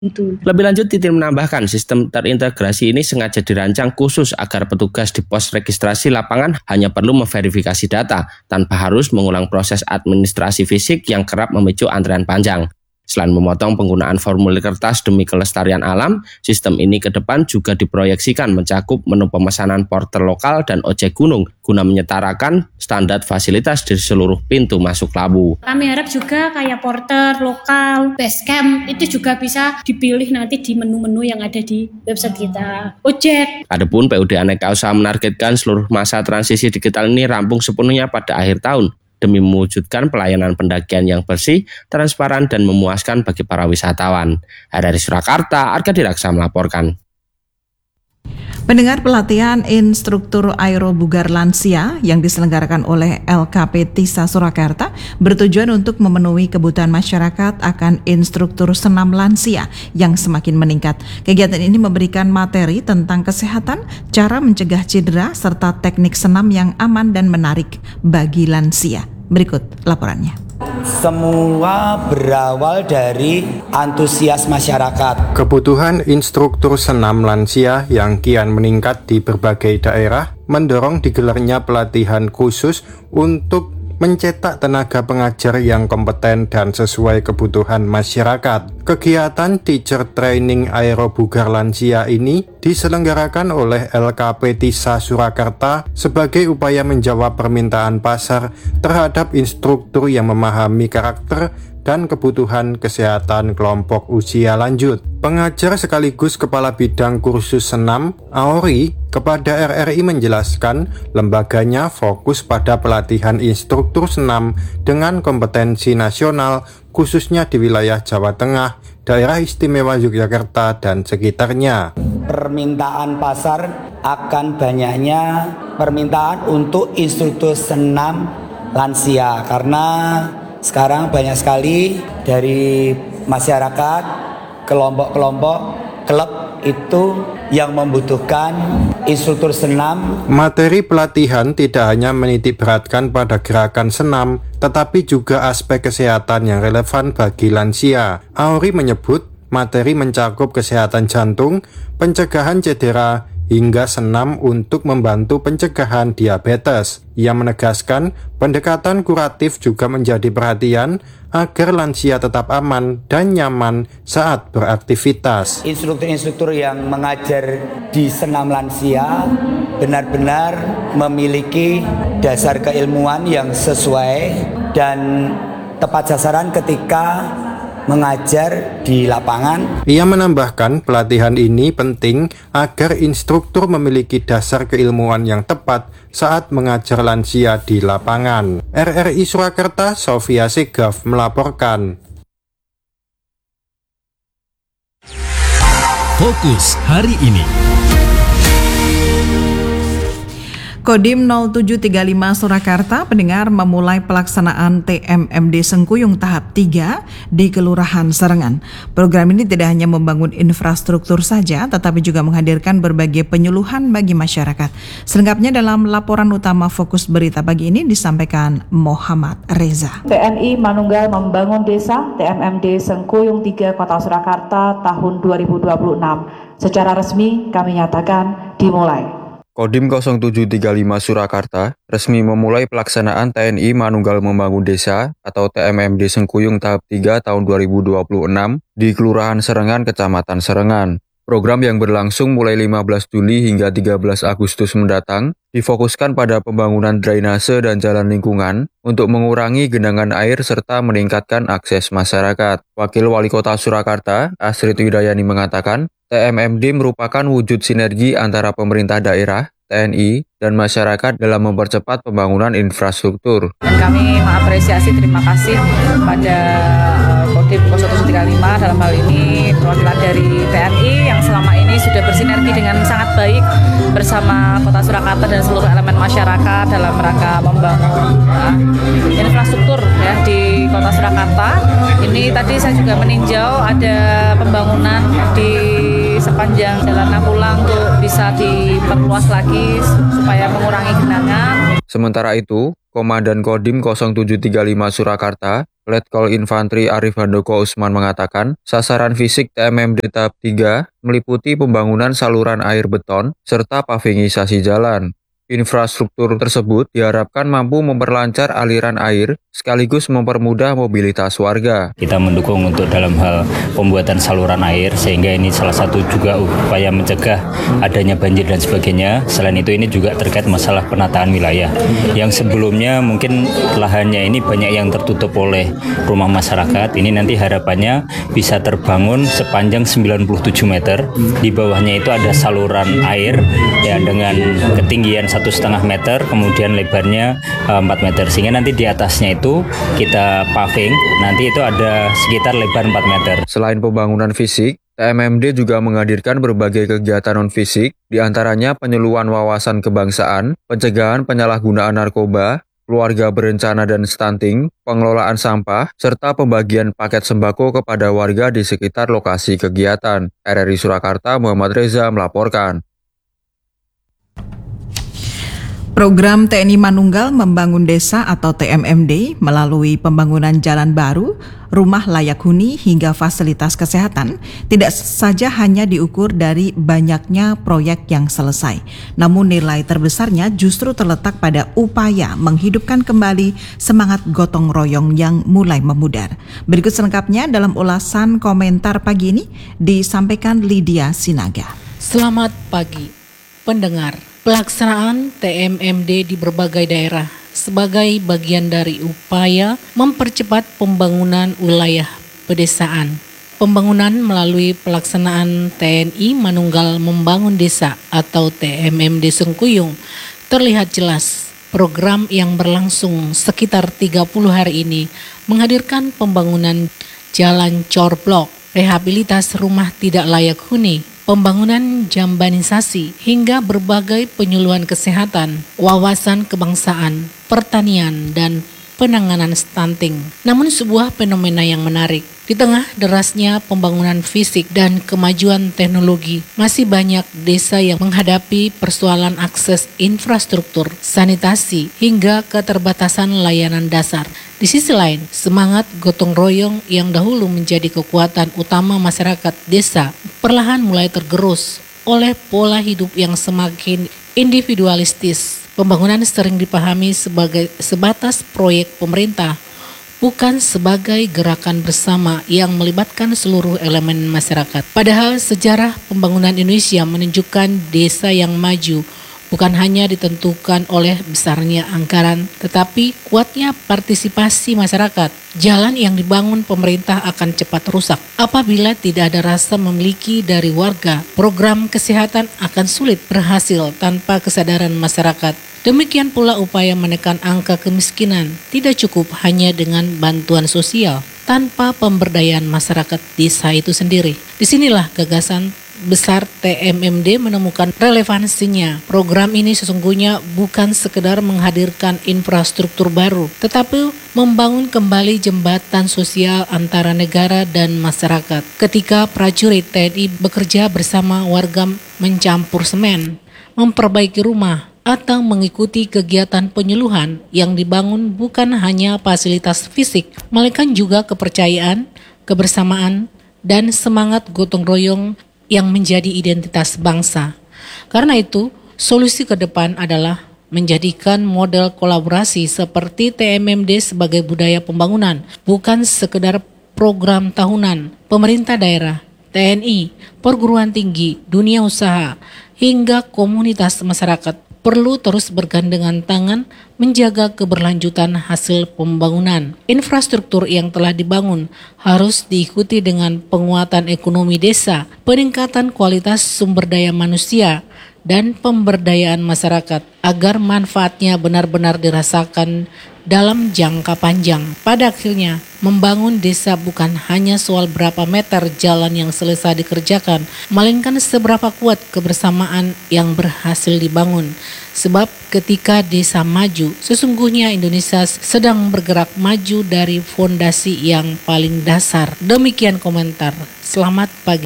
Lebih lanjut, Titin menambahkan sistem terintegrasi ini sengaja dirancang khusus agar petugas di pos registrasi lapangan hanya perlu memverifikasi data tanpa harus mengulang proses administrasi fisik yang kerap memicu antrean panjang. Selain memotong penggunaan formulir kertas demi kelestarian alam, sistem ini ke depan juga diproyeksikan mencakup menu pemesanan porter lokal dan ojek gunung guna menyetarakan standar fasilitas di seluruh pintu masuk Lawu. Kami harap juga kayak porter lokal, base camp itu juga bisa dipilih nanti di menu-menu yang ada di website kita. Ojek. Adapun PUD Aneka Usaha menargetkan seluruh masa transisi digital ini rampung sepenuhnya pada akhir tahun, demi mewujudkan pelayanan pendakian yang bersih, transparan, dan memuaskan bagi para wisatawan. Dari Surakarta, Arga Diraksa melaporkan. Pendengar, pelatihan instruktur aerobugar lansia yang diselenggarakan oleh LKP TISA Surakarta bertujuan untuk memenuhi kebutuhan masyarakat akan instruktur senam lansia yang semakin meningkat. Kegiatan ini memberikan materi tentang kesehatan, cara mencegah cedera, serta teknik senam yang aman dan menarik bagi lansia. Berikut laporannya. Semua berawal dari antusias masyarakat. Kebutuhan instruktur senam lansia yang kian meningkat di berbagai daerah mendorong digelarnya pelatihan khusus untuk mencetak tenaga pengajar yang kompeten dan sesuai kebutuhan masyarakat. Kegiatan Teacher Training Aerobugar Lansia ini diselenggarakan oleh LKP TISA Surakarta sebagai upaya menjawab permintaan pasar terhadap instruktur yang memahami karakter dan kebutuhan kesehatan kelompok usia lanjut. Pengajar sekaligus Kepala Bidang Kursus Senam, AORI, kepada RRI menjelaskan lembaganya fokus pada pelatihan instruktur senam dengan kompetensi nasional khususnya di wilayah Jawa Tengah, Daerah Istimewa Yogyakarta, dan sekitarnya. Permintaan pasar akan banyaknya permintaan untuk instruktur senam lansia karena sekarang banyak sekali dari masyarakat, kelompok-kelompok, klub itu yang membutuhkan instruktur senam. Materi pelatihan tidak hanya menitik beratkan pada gerakan senam, tetapi juga aspek kesehatan yang relevan bagi lansia. AORI menyebut materi mencakup kesehatan jantung, pencegahan cedera, hingga senam untuk membantu pencegahan diabetes. Ia menegaskan pendekatan kuratif juga menjadi perhatian agar lansia tetap aman dan nyaman saat beraktivitas. Instruktur-instruktur yang mengajar di senam lansia benar-benar memiliki dasar keilmuan yang sesuai dan tepat sasaran ketika mengajar di lapangan. Ia menambahkan pelatihan ini penting agar instruktur memiliki dasar keilmuan yang tepat saat mengajar lansia di lapangan. RRI Surakarta, Sofia Segaf melaporkan. Fokus hari ini. Kodim 0735 Surakarta pendengar memulai pelaksanaan TMMD Sengkuyung tahap 3 di Kelurahan Serengan. Program ini tidak hanya membangun infrastruktur saja, tetapi juga menghadirkan berbagai penyuluhan bagi masyarakat. Selengkapnya dalam laporan utama Fokus Berita pagi ini disampaikan Muhammad Reza. TNI Manunggal Membangun Desa TMMD Sengkuyung 3 Kota Surakarta tahun 2026. Secara resmi kami nyatakan dimulai. Kodim 0735 Surakarta resmi memulai pelaksanaan TNI Manunggal Membangun Desa atau TMMD Sengkuyung tahap 3 tahun 2026 di Kelurahan Serengan, Kecamatan Serengan. Program yang berlangsung mulai 15 Juli hingga 13 Agustus mendatang difokuskan pada pembangunan drainase dan jalan lingkungan untuk mengurangi genangan air serta meningkatkan akses masyarakat. Wakil Wali Kota Surakarta, Astrid Widayani mengatakan, TMMD merupakan wujud sinergi antara pemerintah daerah, TNI, dan masyarakat dalam mempercepat pembangunan infrastruktur. Dan kami mengapresiasi, terima kasih pada Kodim 0735 dalam hal ini perwakilan dari TNI yang selama ini sudah bersinergi dengan sangat baik bersama Kota Surakarta dan seluruh elemen masyarakat dalam rangka membangun infrastruktur ya di Kota Surakarta. Ini tadi saya juga meninjau ada pembangunan di sepanjang Jalan Napulang untuk bisa diperluas lagi supaya mengurangi genangan. Sementara itu, Komandan Kodim 0735 Surakarta, Letkol Infantri Arif Handoko Usman mengatakan, sasaran fisik TMMD tahap 3 meliputi pembangunan saluran air beton serta pavingisasi jalan. Infrastruktur tersebut diharapkan mampu memperlancar aliran air sekaligus mempermudah mobilitas warga. Kita mendukung untuk dalam hal pembuatan saluran air sehingga ini salah satu juga upaya mencegah adanya banjir dan sebagainya. Selain itu ini juga terkait masalah penataan wilayah yang sebelumnya mungkin lahannya ini banyak yang tertutup oleh rumah masyarakat. Ini nanti harapannya bisa terbangun sepanjang 97 meter. Di bawahnya itu ada saluran air ya dengan ketinggian 1,5 meter, kemudian lebarnya 4 meter, sehingga nanti di atasnya itu kita paving, nanti itu ada sekitar lebar 4 meter. Selain pembangunan fisik, TMMD juga menghadirkan berbagai kegiatan non-fisik, diantaranya penyuluhan wawasan kebangsaan, pencegahan penyalahgunaan narkoba, keluarga berencana dan stunting, pengelolaan sampah, serta pembagian paket sembako kepada warga di sekitar lokasi kegiatan. RRI Surakarta, Muhammad Reza melaporkan. Program TNI Manunggal Membangun Desa atau TMMD melalui pembangunan jalan baru, rumah layak huni hingga fasilitas kesehatan tidak saja hanya diukur dari banyaknya proyek yang selesai, namun nilai terbesarnya justru terletak pada upaya menghidupkan kembali semangat gotong royong yang mulai memudar. Berikut selengkapnya dalam ulasan komentar pagi ini disampaikan Lydia Sinaga. Selamat pagi, pendengar. Pelaksanaan TMMD di berbagai daerah sebagai bagian dari upaya mempercepat pembangunan wilayah pedesaan. Pembangunan melalui pelaksanaan TNI Manunggal Membangun Desa atau TMMD Sengkuyung terlihat jelas. Program yang berlangsung sekitar 30 hari ini menghadirkan pembangunan jalan corblok, rehabilitas rumah tidak layak huni, pembangunan jambanisasi, hingga berbagai penyuluhan kesehatan, wawasan kebangsaan, pertanian, dan penanganan stunting. Namun sebuah fenomena yang menarik, di tengah derasnya pembangunan fisik dan kemajuan teknologi, masih banyak desa yang menghadapi persoalan akses infrastruktur, sanitasi, hingga keterbatasan layanan dasar. Di sisi lain, semangat gotong royong yang dahulu menjadi kekuatan utama masyarakat desa perlahan mulai tergerus oleh pola hidup yang semakin individualistis. Pembangunan sering dipahami sebagai sebatas proyek pemerintah, bukan sebagai gerakan bersama yang melibatkan seluruh elemen masyarakat. Padahal sejarah pembangunan Indonesia menunjukkan desa yang maju bukan hanya ditentukan oleh besarnya anggaran, tetapi kuatnya partisipasi masyarakat. Jalan yang dibangun pemerintah akan cepat rusak apabila tidak ada rasa memiliki dari warga. Program kesehatan akan sulit berhasil tanpa kesadaran masyarakat. Demikian pula upaya menekan angka kemiskinan tidak cukup hanya dengan bantuan sosial tanpa pemberdayaan masyarakat desa itu sendiri. Disinilah gagasan besar TMMD menemukan relevansinya. Program ini sesungguhnya bukan sekedar menghadirkan infrastruktur baru, tetapi membangun kembali jembatan sosial antara negara dan masyarakat. Ketika prajurit TNI bekerja bersama warga mencampur semen, memperbaiki rumah, atau mengikuti kegiatan penyuluhan yang dibangun bukan hanya fasilitas fisik, melainkan juga kepercayaan, kebersamaan, dan semangat gotong royong yang menjadi identitas bangsa. Karena itu, solusi ke depan adalah menjadikan model kolaborasi seperti TMMD sebagai budaya pembangunan, bukan sekedar program tahunan. Pemerintah daerah, TNI, perguruan tinggi, dunia usaha, hingga komunitas masyarakat perlu terus bergandengan tangan menjaga keberlanjutan hasil pembangunan. Infrastruktur yang telah dibangun harus diikuti dengan penguatan ekonomi desa, peningkatan kualitas sumber daya manusia, dan pemberdayaan masyarakat agar manfaatnya benar-benar dirasakan dalam jangka panjang. Pada akhirnya, membangun desa bukan hanya soal berapa meter jalan yang selesai dikerjakan, melainkan seberapa kuat kebersamaan yang berhasil dibangun. Sebab ketika desa maju, sesungguhnya Indonesia sedang bergerak maju dari fondasi yang paling dasar. Demikian komentar. Selamat pagi.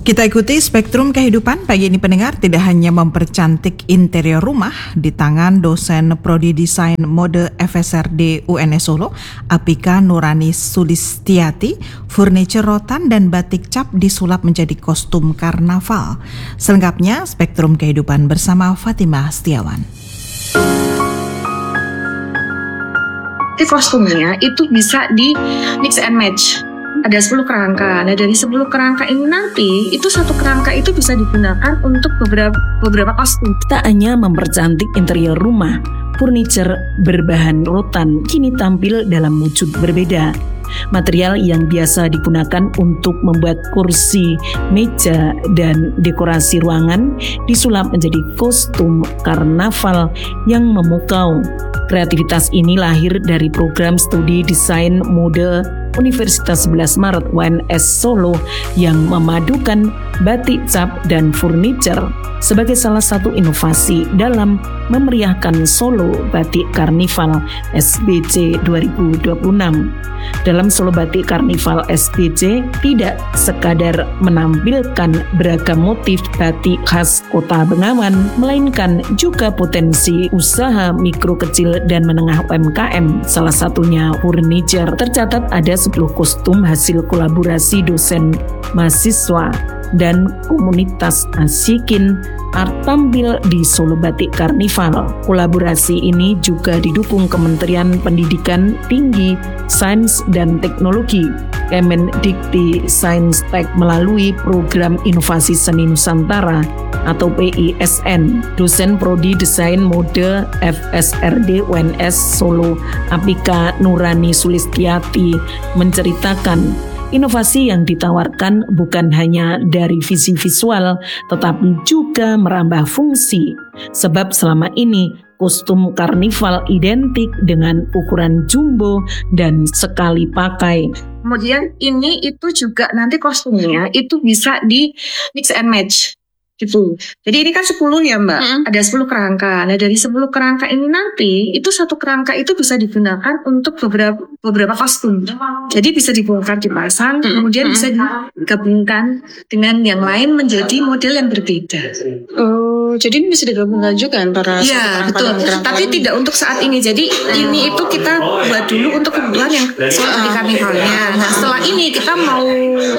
Kita ikuti Spektrum Kehidupan pagi ini pendengar, tidak hanya mempercantik interior rumah, di tangan dosen Prodi Desain Mode FSRD UNS Solo, Apika Nurani Sulistiati, furniture rotan dan batik cap disulap menjadi kostum karnaval. Selengkapnya Spektrum Kehidupan bersama Fatimah Setiawan. Kostumnya itu bisa di mix and match. Ada 10 kerangka. Nah, dari 10 kerangka ini nanti itu satu kerangka itu bisa digunakan untuk beberapa kostum. Tak hanya mempercantik interior rumah, furniture berbahan rotan kini tampil dalam wujud berbeda. Material yang biasa digunakan untuk membuat kursi, meja, dan dekorasi ruangan disulap menjadi kostum karnaval yang memukau. Kreativitas ini lahir dari program studi desain mode Universitas 11 Maret UNS Solo yang memadukan batik cap dan furniture sebagai salah satu inovasi dalam memeriahkan Solo Batik Karnival SBC 2026. Dalam Solo Batik Karnival SBC tidak sekadar menampilkan beragam motif batik khas Kota Bengawan, melainkan juga potensi usaha mikro, kecil, dan menengah UMKM. Salah satunya furniture. Tercatat ada 10 kostum hasil kolaborasi dosen, mahasiswa, dan komunitas Asikin Art tampil di Solo Batik Karnival. Kolaborasi ini juga didukung Kementerian Pendidikan Tinggi, Sains dan Teknologi, Kemendikti Sains-Tek melalui Program Inovasi Seni Nusantara atau PISN. Dosen Prodi Desain Mode FSRD UNS Solo, Apika Nurani Sulistiati, menceritakan inovasi yang ditawarkan bukan hanya dari visi visual, tetapi juga merambah fungsi. Sebab selama ini kostum karnival identik dengan ukuran jumbo dan sekali pakai. Kemudian ini itu juga nanti kostumnya itu bisa di mix and match. Gitu. Jadi ini kan 10 ya Mbak, ada 10 kerangka. Nah dari 10 kerangka ini nanti itu satu kerangka itu bisa digunakan untuk beberapa kostum. Jadi bisa dibongkar dipasang, kemudian bisa digabungkan dengan yang lain menjadi model yang berbeda. Oh, jadi ini bisa digabungkan juga antara ya betul. Tapi tidak untuk saat ini. Jadi ini itu kita buat dulu untuk kebutuhan yang seperti karnivalnya. Nah setelah ini kita mau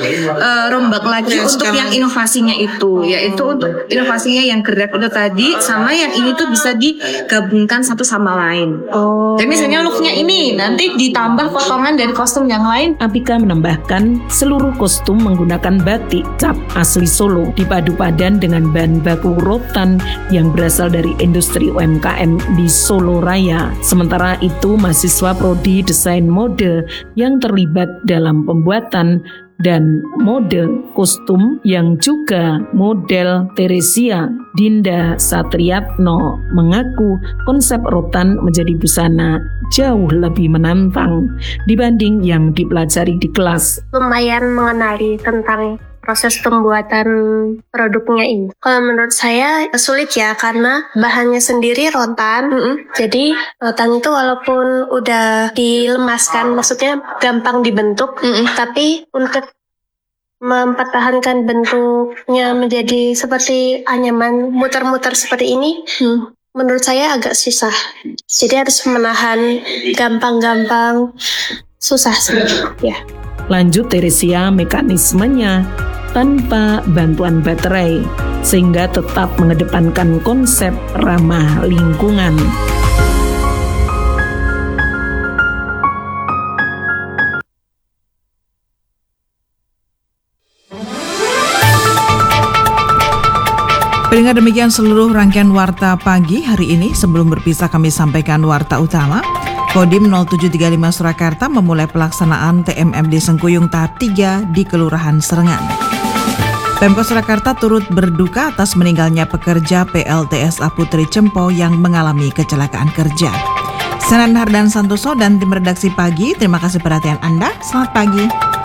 rombak lagi untuk yang inovasinya itu, yaitu untuk inovasinya yang gerak itu tadi sama yang ini tuh bisa digabungkan satu sama lain. Oh. Jadi misalnya looknya ini nanti ditambah potongan dari kostum yang lain. Apika menambahkan seluruh kostum menggunakan batik cap asli Solo dipadu padan dengan bahan baku rotan yang berasal dari industri UMKM di Solo Raya. Sementara itu mahasiswa Prodi Desain Mode yang terlibat dalam pembuatan dan mode kostum yang juga model Teresia Dinda Satriatno mengaku konsep rotan menjadi busana jauh lebih menantang dibanding yang dipelajari di kelas. Lumayan mengenali tentang proses pembuatan produknya ini. Kalau menurut saya sulit ya, karena bahannya sendiri rotan. Jadi rotan itu walaupun udah dilemaskan, maksudnya gampang dibentuk, tapi untuk mempertahankan bentuknya menjadi seperti anyaman muter-muter seperti ini, menurut saya agak susah. Jadi harus menahan gampang-gampang, susah sih. Ya. Lanjut Teresia, mekanismenya tanpa bantuan baterai, sehingga tetap mengedepankan konsep ramah lingkungan. Pendengar, demikian seluruh rangkaian Warta Pagi hari ini. Sebelum berpisah kami sampaikan Warta Utama. Kodim 0735 Surakarta memulai pelaksanaan TMMD Sengkuyung tahap 3 di Kelurahan Serengan. Pemkot Surakarta turut berduka atas meninggalnya pekerja PLTSA Putri Cempo yang mengalami kecelakaan kerja. Senan Hardan Santoso dan tim redaksi Pagi, terima kasih perhatian Anda. Selamat pagi.